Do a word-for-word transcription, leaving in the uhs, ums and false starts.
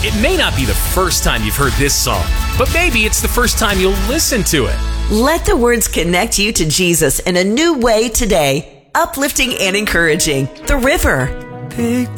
It may not be the first time you've heard this song, but maybe it's the first time you'll listen to it. Let the words connect you to Jesus in a new way today. Uplifting and encouraging. The River. Pick